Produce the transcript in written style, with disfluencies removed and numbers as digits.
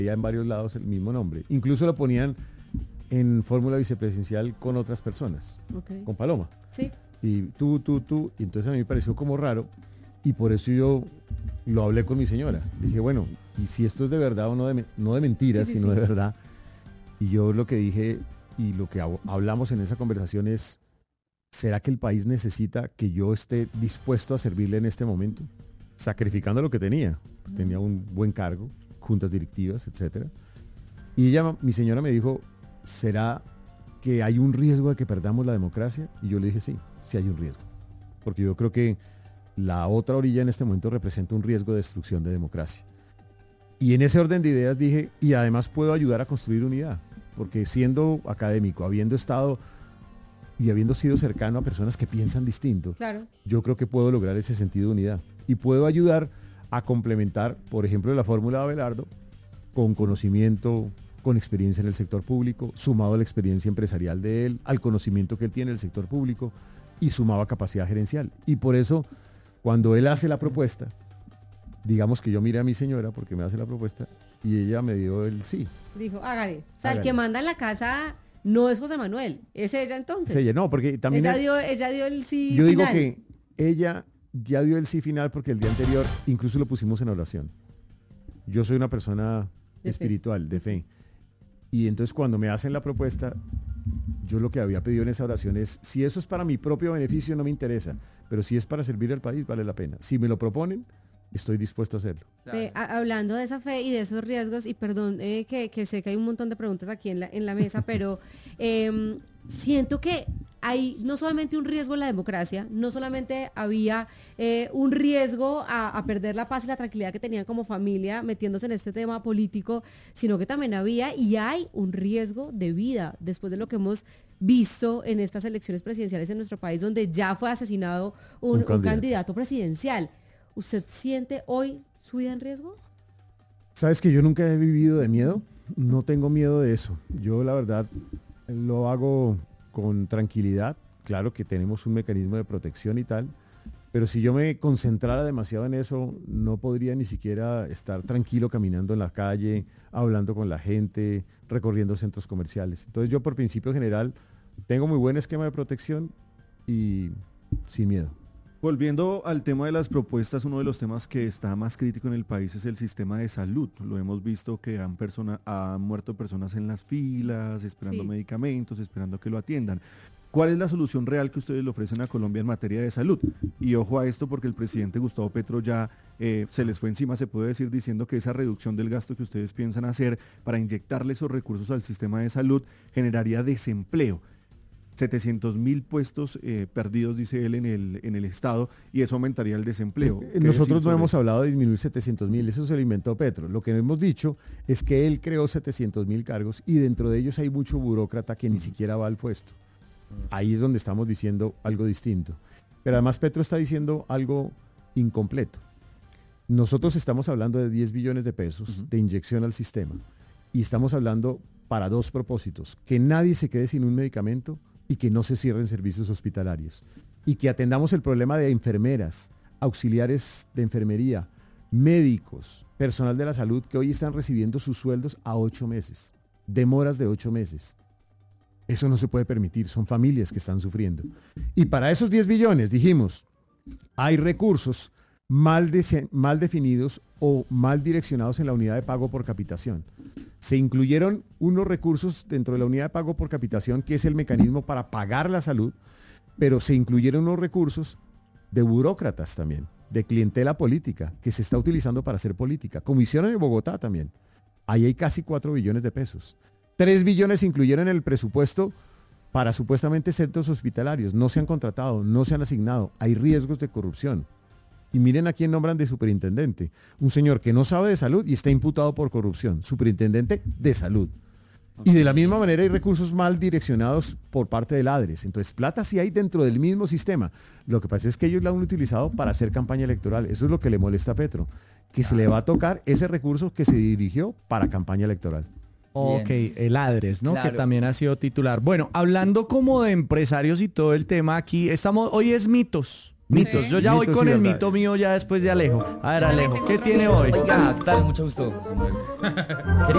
veía en varios lados el mismo nombre. Incluso lo ponían en fórmula vicepresidencial con otras personas, con Paloma. Sí. Y tú. Y entonces a mí me pareció como raro y por eso yo lo hablé con mi señora. Dije, bueno, y si esto es de verdad o no de mentiras, Sí. sino de verdad. Y yo lo que dije y lo que hablamos en esa conversación es, ¿será que el país necesita que yo esté dispuesto a servirle en este momento? Sacrificando lo que tenía. Tenía un buen cargo, juntas directivas, etcétera. Y ella, mi señora me dijo, ¿será que hay un riesgo de que perdamos la democracia? Y yo le dije, sí hay un riesgo. Porque yo creo que la otra orilla en este momento representa un riesgo de destrucción de democracia. Y en ese orden de ideas dije, y además puedo ayudar a construir unidad. Porque siendo académico, habiendo estado y habiendo sido cercano a personas que piensan distinto, Claro. yo creo que puedo lograr ese sentido de unidad. Y puedo ayudar a complementar, por ejemplo, la fórmula de Abelardo con conocimiento, con experiencia en el sector público, sumado a la experiencia empresarial de él, al conocimiento que él tiene del sector público y sumado a capacidad gerencial. Y por eso, cuando él hace la propuesta, digamos que yo miré a mi señora porque me hace la propuesta y ella me dio el sí. Dijo, hágale. O sea, Hágale. el que manda en la casa no es José Manuel, es ella entonces. Sí, no, porque también Ella dio el sí yo digo final. que ella ya dio el sí final porque el día anterior incluso lo pusimos en oración. Yo soy una persona De fe. espiritual, de fe. Y entonces cuando me hacen la propuesta, yo lo que había pedido en esa oración es, si eso es para mi propio beneficio no me interesa, pero si es para servir al país vale la pena. Si me lo proponen, estoy dispuesto a hacerlo. Hablando de esa fe y de esos riesgos, y perdón que sé que hay un montón de preguntas aquí en la mesa, pero siento que hay no solamente un riesgo en la democracia, no solamente había un riesgo a perder la paz y la tranquilidad que tenían como familia metiéndose en este tema político, sino que también había y hay un riesgo de vida después de lo que hemos visto en estas elecciones presidenciales en nuestro país, donde ya fue asesinado un candidato presidencial. ¿Usted siente hoy su vida en riesgo? ¿Sabes que yo nunca he vivido de miedo? No tengo miedo de eso. Yo la verdad lo hago con tranquilidad. Claro que tenemos un mecanismo de protección y tal, pero si yo me concentrara demasiado en eso, no podría ni siquiera estar tranquilo caminando en la calle, hablando con la gente, recorriendo centros comerciales. Entonces yo por principio general tengo muy buen esquema de protección y sin miedo. Volviendo al tema de las propuestas, uno de los temas que está más crítico en el país es el sistema de salud. Lo hemos visto que han muerto personas en las filas, esperando medicamentos, esperando que lo atiendan. ¿Cuál es la solución real que ustedes le ofrecen a Colombia en materia de salud? Y ojo a esto porque el presidente Gustavo Petro ya se les fue encima, se puede decir, diciendo que esa reducción del gasto que ustedes piensan hacer para inyectarle esos recursos al sistema de salud generaría desempleo. 700.000 puestos perdidos, dice él, en el Estado, y eso aumentaría el desempleo. Nosotros no hemos hablado de disminuir 700.000, eso se lo inventó Petro. Lo que hemos dicho es que él creó 700.000 cargos y dentro de ellos hay mucho burócrata que ni siquiera va al puesto. Ahí es donde estamos diciendo algo distinto. Pero además Petro está diciendo algo incompleto. Nosotros estamos hablando de 10 billones de pesos de inyección al sistema y estamos hablando para dos propósitos: que nadie se quede sin un medicamento y que no se cierren servicios hospitalarios. Y que atendamos el problema de enfermeras, auxiliares de enfermería, médicos, personal de la salud que hoy están recibiendo sus sueldos a 8 meses. Demoras de 8 meses. Eso no se puede permitir, son familias que están sufriendo. Y para esos 10 billones, dijimos, hay recursos mal definidos o mal direccionados en la unidad de pago por capitación. Se incluyeron unos recursos dentro de la unidad de pago por capitación, que es el mecanismo para pagar la salud, pero se incluyeron unos recursos de burócratas también, de clientela política, que se está utilizando para hacer política, como hicieron en Bogotá también. Ahí hay casi 4 billones de pesos. 3 billones se incluyeron en el presupuesto para supuestamente centros hospitalarios. No se han contratado, no se han asignado. Hay riesgos de corrupción. Y miren a quién nombran de superintendente. Un señor que no sabe de salud y está imputado por corrupción. Superintendente de salud. Y de la misma manera hay recursos mal direccionados por parte del ADRES. Entonces, plata sí hay dentro del mismo sistema. Lo que pasa es que ellos la han utilizado para hacer campaña electoral. Eso es lo que le molesta a Petro. Que se le va a tocar ese recurso que se dirigió para campaña electoral. Ok, el ADRES, ¿no? Claro. Que también ha sido titular. Bueno, hablando como de empresarios y todo el tema aquí, hoy es mitos. Mitos. Yo ya voy Mitos con y el verdades. mito mío ya después de Alejo. A ver, Alejo, ¿qué tiene hoy? Oiga, ¿qué tal? Mucho gusto. José Manuel.